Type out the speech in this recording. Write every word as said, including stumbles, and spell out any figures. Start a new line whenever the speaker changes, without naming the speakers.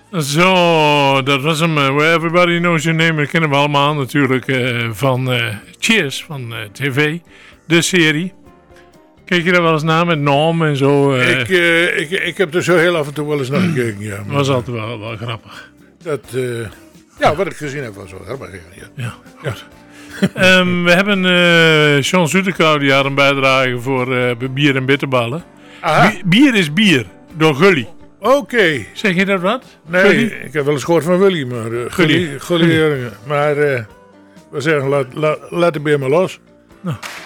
Zo, dat was hem. Uh, Where Everybody Knows Your Name. Dat kennen we allemaal natuurlijk uh, van uh, Cheers, van uh, tv. De serie. Kijk je daar wel eens naar met Norm en zo? Uh,
ik, uh, ik, ik heb er zo heel af en toe wel eens naar gekeken, ja.
Dat was altijd wel, wel grappig.
Dat, uh, ja, wat ik gezien heb was wel grappig, ja.
Ja, goed. Ja. um, we hebben uh, John Zoetekou, die had een bijdrage voor uh, bier en bitterballen. B- bier is bier, door Gully.
Oké. Okay.
Zeg je dat wat?
Nee, Gully? Ik heb wel eens gehoord van Willy, maar... Uh, Gully. Gully, Gully. Maar uh, we zeggen, laat, laat, laat de beer maar los.
Nou.